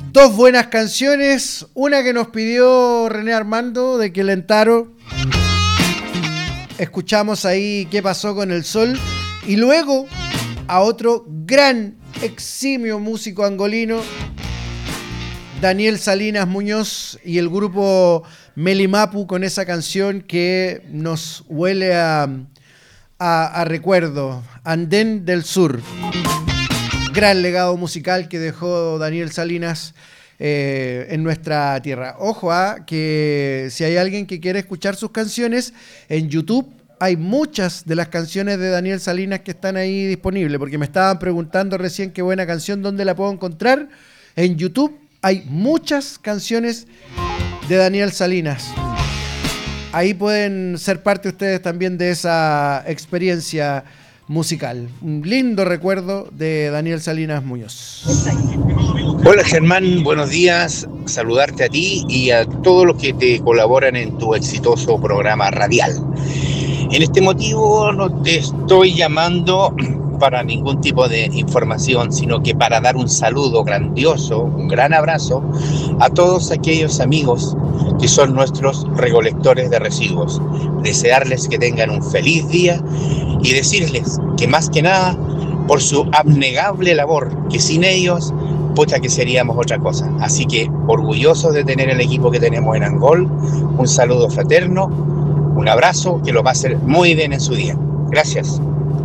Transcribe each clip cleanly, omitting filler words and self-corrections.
Dos buenas canciones, una que nos pidió René Armando de Quelentaro. Escuchamos ahí qué pasó con el sol. Y luego a otro gran, eximio músico angolino, Daniel Salinas Muñoz y el grupo Melimapu, con esa canción que nos huele a recuerdo, Andén del Sur. Gran legado musical que dejó Daniel Salinas en nuestra tierra. Ojo que si hay alguien que quiere escuchar sus canciones, en YouTube hay muchas de las canciones de Daniel Salinas que están ahí disponibles, porque me estaban preguntando recién qué buena canción, ¿dónde la puedo encontrar? En YouTube hay muchas canciones de Daniel Salinas. Ahí pueden ser parte ustedes también de esa experiencia musical. Un lindo recuerdo de Daniel Salinas Muñoz. Hola Germán, buenos días. Saludarte a ti y a todos los que te colaboran en tu exitoso programa radial. En este motivo no te estoy llamando para ningún tipo de información, sino que para dar un saludo grandioso, un gran abrazo a todos aquellos amigos que son nuestros recolectores de residuos. Desearles que tengan un feliz día y decirles que más que nada, por su abnegable labor, que sin ellos, pucha que seríamos otra cosa. Así que orgullosos de tener el equipo que tenemos en Angol. Un saludo fraterno, un abrazo, que lo pasen muy bien en su día. Gracias.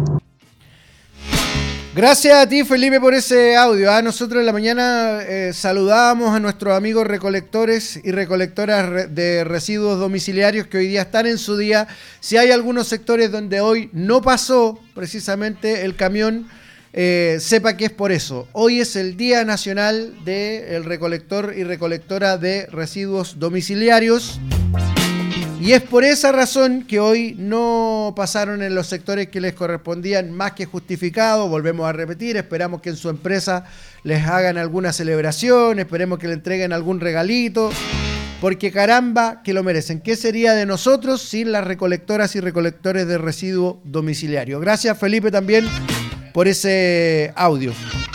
Gracias a ti, Felipe, por ese audio. Nosotros en la mañana saludábamos a nuestros amigos recolectores y recolectoras de residuos domiciliarios que hoy día están en su día. Si hay algunos sectores donde hoy no pasó precisamente el camión, sepa que es por eso. Hoy es el Día Nacional del Recolector y Recolectora de Residuos Domiciliarios. Y es por esa razón que hoy no pasaron en los sectores que les correspondían, más que justificado. Volvemos a repetir, esperamos que en su empresa les hagan alguna celebración, esperemos que le entreguen algún regalito, porque caramba que lo merecen. ¿Qué sería de nosotros sin las recolectoras y recolectores de residuo domiciliario? Gracias, Felipe, también por ese audio.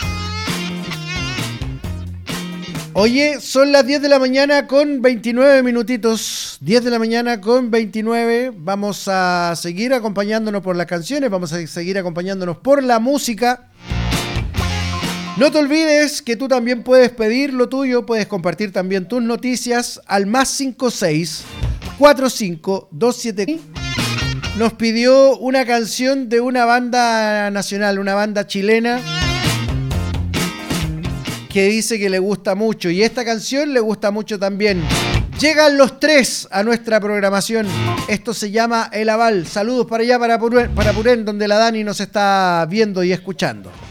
Oye, son las 10 de la mañana con 29 minutitos. 10 de la mañana con 29. Vamos a seguir acompañándonos por las canciones, vamos a seguir acompañándonos por la música. No te olvides que tú también puedes pedir lo tuyo, puedes compartir también tus noticias al +56 45 27. Nos pidió una canción de una banda nacional, una banda chilena, que dice que le gusta mucho, y esta canción le gusta mucho también. Llegan los tres a nuestra programación. Esto se llama El Aval. Saludos para allá, para Purén, donde la Dani nos está viendo y escuchando.